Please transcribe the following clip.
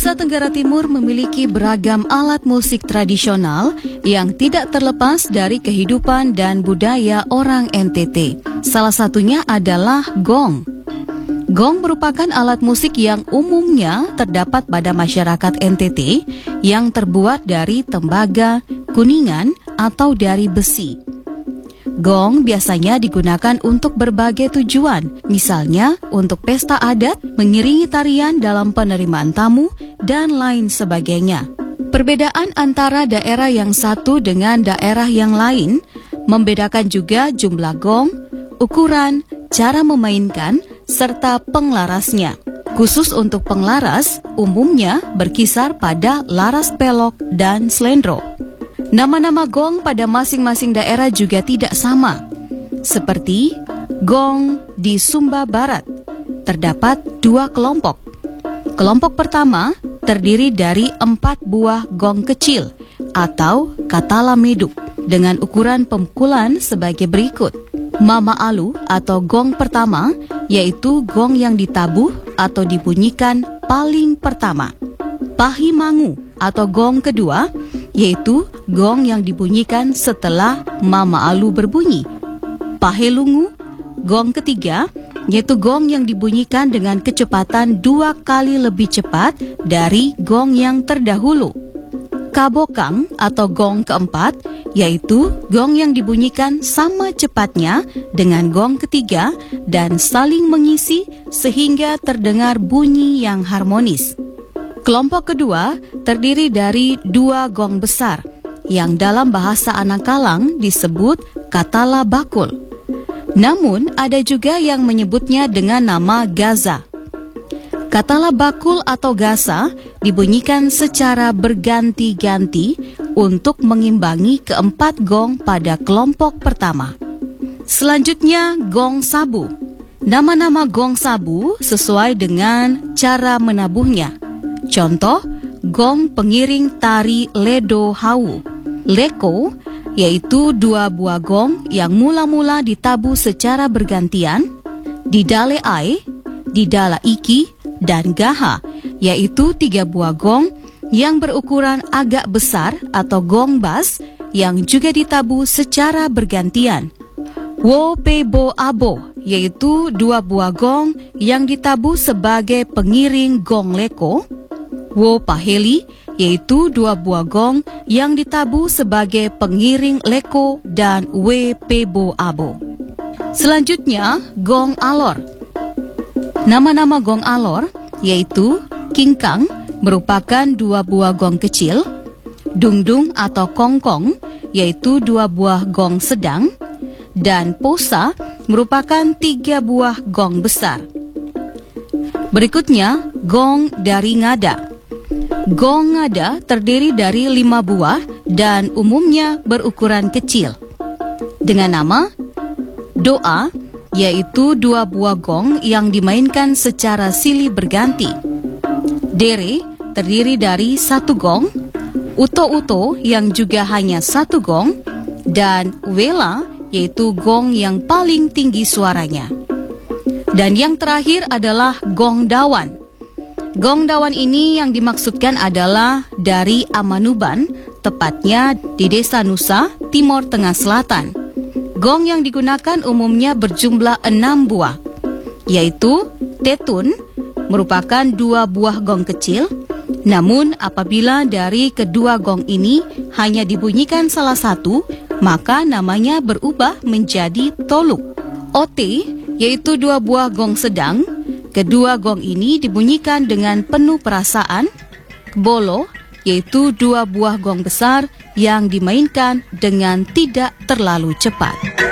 Nusa Tenggara Timur memiliki beragam alat musik tradisional yang tidak terlepas dari kehidupan dan budaya orang NTT. Salah satunya adalah gong. Gong merupakan alat musik yang umumnya terdapat pada masyarakat NTT yang terbuat dari tembaga, kuningan, atau dari besi. Gong biasanya digunakan untuk berbagai tujuan, misalnya untuk pesta adat, mengiringi tarian dalam penerimaan tamu, dan lain sebagainya. Perbedaan antara daerah yang satu dengan daerah yang lain membedakan juga jumlah gong, ukuran, cara memainkan, serta penglarasnya. Khusus untuk penglaras, umumnya berkisar pada laras pelok dan slendro. Nama-nama gong pada masing-masing daerah juga tidak sama. Seperti gong di Sumba Barat, terdapat 2 kelompok. Kelompok pertama terdiri dari 4 buah gong kecil atau katala meduk dengan ukuran pemukulan sebagai berikut. Mama Alu atau gong pertama, yaitu gong yang ditabuh atau dibunyikan paling pertama. Pahimangu atau gong kedua, yaitu gong yang dibunyikan setelah Mama Alu berbunyi. Pahelungu, gong ketiga, yaitu gong yang dibunyikan dengan kecepatan 2 kali lebih cepat dari gong yang terdahulu. Kabokang atau gong keempat, yaitu gong yang dibunyikan sama cepatnya dengan gong ketiga dan saling mengisi sehingga terdengar bunyi yang harmonis. Kelompok kedua terdiri dari 2 gong besar yang dalam bahasa Anangkalang disebut katala bakul. Namun ada juga yang menyebutnya dengan nama gaza. Katala bakul atau gaza dibunyikan secara berganti-ganti untuk mengimbangi keempat gong pada kelompok pertama. Selanjutnya gong sabu. Nama-nama gong sabu sesuai dengan cara menabuhnya. Contoh, gong pengiring tari ledo hau. Leko, yaitu 2 buah gong yang mula-mula ditabuh secara bergantian. Didale ai, didala iki, dan gaha, yaitu 3 buah gong yang berukuran agak besar atau gong bas yang juga ditabuh secara bergantian. Wo pebo abo, yaitu 2 buah gong yang ditabuh sebagai pengiring gong leko. Wo paheli, yaitu 2 buah gong yang ditabuh sebagai pengiring leko dan we pebo abo. Selanjutnya, gong alor. Nama-nama gong alor yaitu kingkang merupakan 2 buah gong kecil, dungdung atau kongkong yaitu 2 buah gong sedang, dan posa merupakan 3 buah gong besar. Berikutnya, gong dari ngada. Gong ngada terdiri dari 5 buah dan umumnya berukuran kecil. Dengan nama doa, yaitu 2 buah gong yang dimainkan secara silih berganti. Dere terdiri dari 1 gong, uto-uto yang juga hanya 1 gong, dan wela yaitu gong yang paling tinggi suaranya. Dan yang terakhir adalah gong dawan. Gong dawan ini yang dimaksudkan adalah dari Amanuban, tepatnya di Desa Nusa, Timur Tengah Selatan. Gong yang digunakan umumnya berjumlah 6 buah, yaitu tetun, merupakan 2 buah gong kecil. Namun apabila dari kedua gong ini hanya dibunyikan salah satu, maka namanya berubah menjadi toluk. Ote, yaitu 2 buah gong sedang. Kedua gong ini dibunyikan dengan penuh perasaan. Bolo, yaitu 2 buah gong besar yang dimainkan dengan tidak terlalu cepat.